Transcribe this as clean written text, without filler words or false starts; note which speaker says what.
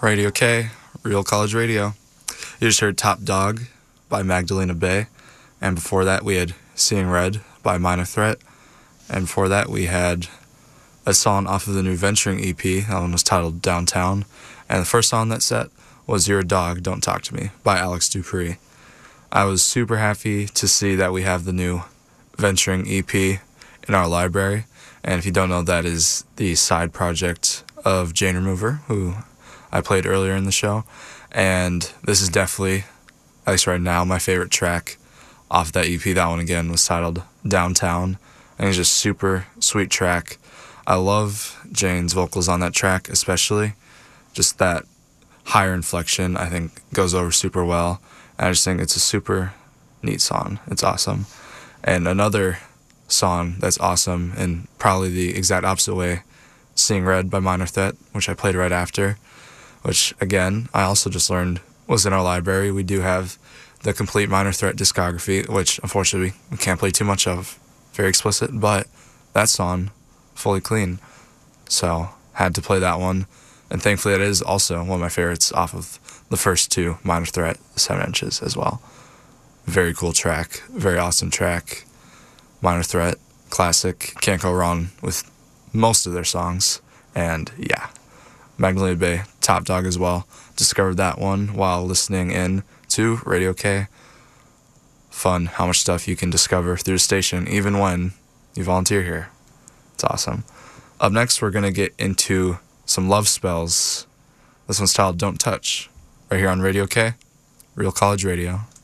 Speaker 1: Radio K, Real College Radio. You just heard Top Dog by Magdalena Bay. And before that, we had Seeing Red by Minor Threat. And before that, we had a song off of the new Venturing EP. That one was titled Downtown. And the first song that set was You're a Dog, Don't Talk to Me by Alex Dupree. I was super happy to see that we have the new Venturing EP in our library. And if you don't know, that is the side project of Jane Remover, who I played earlier in the show. And this is definitely, at least right now, my favorite track off that EP. That one, again, was titled Downtown. And it's just super sweet track. I love Jane's vocals on that track, especially. Just that higher inflection, I think, goes over super well. And I just think it's a super neat song. It's awesome. And another song that's awesome, and probably the exact opposite way, Seeing Red by Minor Threat, which I played right after, which, again, I also just learned was in our library. We do have the complete Minor Threat discography, which, unfortunately, we can't play too much of. Very explicit, but that song, fully clean. So, had to play that one. And thankfully, it is also one of my favorites off of the first two Minor Threat 7 inches as well. Very cool track. Very awesome track. Minor Threat, classic. Can't go wrong with most of their songs. And yeah, Magdalena Bay, Top Dog as well. Discovered that one while listening in to Radio K. Fun how much stuff you can discover through the station, even when you volunteer here. It's awesome. Up next, we're going to get into some love spells. This one's titled Don't Touch, right here on Radio K, Real College Radio.